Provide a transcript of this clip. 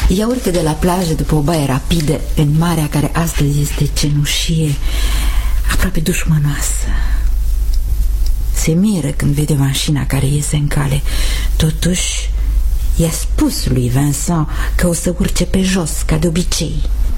Ea urcă de la plajă după o baie rapidă în marea care astăzi este cenușie, aproape dușmănoasă. Se miră când vede mașina care iese în cale. Totuși, i-a spus lui Vincent că o să urce pe jos, ca de obicei.